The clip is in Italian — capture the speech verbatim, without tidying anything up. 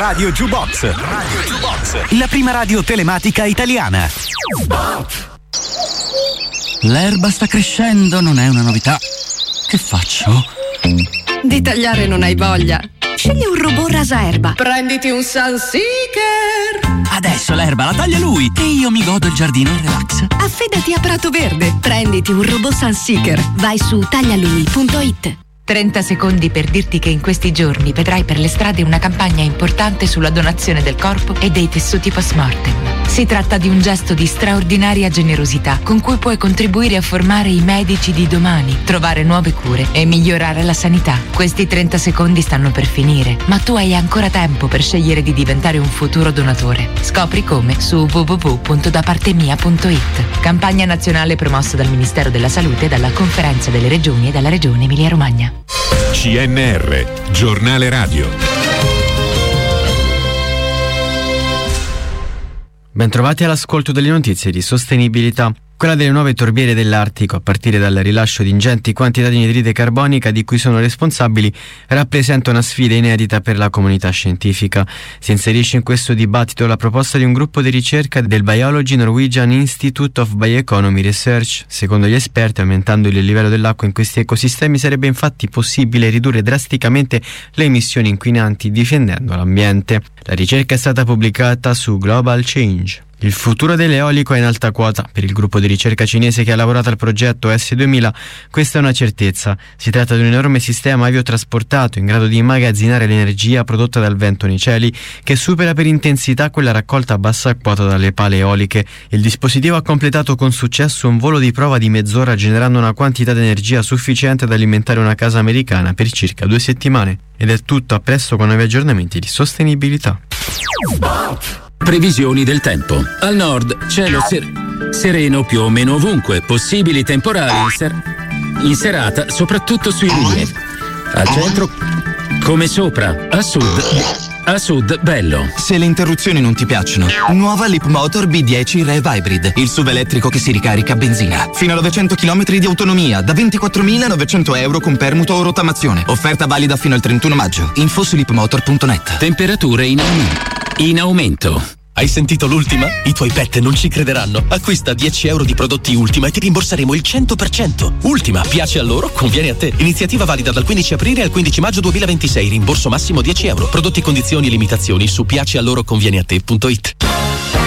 Radio Jukebox. Radio Jukebox. La prima radio telematica italiana. L'erba sta crescendo, non è una novità. Che faccio? Di tagliare non hai voglia? Scegli un robot rasaerba. Prenditi un Sunseeker. Adesso l'erba la taglia lui e io mi godo il giardino in relax. Affidati a Prato Verde. Prenditi un robot Sunseeker. Vai su taglialui punto it. trenta secondi per dirti che in questi giorni vedrai per le strade una campagna importante sulla donazione del corpo e dei tessuti post-mortem. Si tratta di un gesto di straordinaria generosità con cui puoi contribuire a formare i medici di domani, trovare nuove cure e migliorare la sanità. Questi trenta secondi stanno per finire, ma tu hai ancora tempo per scegliere di diventare un futuro donatore. Scopri come su w w w punto da parte mia punto it. Campagna nazionale promossa dal Ministero della Salute, dalla Conferenza delle Regioni e dalla Regione Emilia-Romagna. C N R, giornale radio. Bentrovati all'ascolto delle notizie di sostenibilità. Quella delle nuove torbiere dell'Artico, a partire dal rilascio di ingenti quantità di anidride carbonica di cui sono responsabili, rappresenta una sfida inedita per la comunità scientifica. Si inserisce in questo dibattito la proposta di un gruppo di ricerca del Biology Norwegian Institute of Bioeconomy Research. Secondo gli esperti, aumentando il livello dell'acqua in questi ecosistemi sarebbe infatti possibile ridurre drasticamente le emissioni inquinanti difendendo l'ambiente. La ricerca è stata pubblicata su Global Change. Il futuro dell'eolico è in alta quota. Per il gruppo di ricerca cinese che ha lavorato al progetto S duemila, questa è una certezza. Si tratta di un enorme sistema aviotrasportato in grado di immagazzinare l'energia prodotta dal vento nei cieli, che supera per intensità quella raccolta a bassa quota dalle pale eoliche. Il dispositivo ha completato con successo un volo di prova di mezz'ora, generando una quantità di energia sufficiente ad alimentare una casa americana per circa due settimane. Ed è tutto, a presto con nuovi aggiornamenti di sostenibilità. Previsioni del tempo. Al nord, cielo ser- sereno più o meno ovunque, possibili temporali in, ser- in serata, soprattutto sui rilievi. Al centro, come sopra. A sud, a sud, bello. Se le interruzioni non ti piacciono, nuova Leapmotor B dieci Rev Hybrid, il S U V elettrico che si ricarica a benzina. Fino a novecento chilometri di autonomia, da ventiquattromilanovecento euro con permuto o rottamazione. Offerta valida fino al trentuno maggio. Info su leapmotor punto net. Temperature in aumento. In aumento. Hai sentito l'ultima? I tuoi pet non ci crederanno. Acquista dieci euro di prodotti Ultima e ti rimborseremo il cento per cento. Ultima, piace a loro, conviene a te. Iniziativa valida dal quindici aprile al quindici maggio duemilaventisei. Rimborso massimo dieci euro. Prodotti, condizioni e limitazioni su piacealloroconvieneate punto it.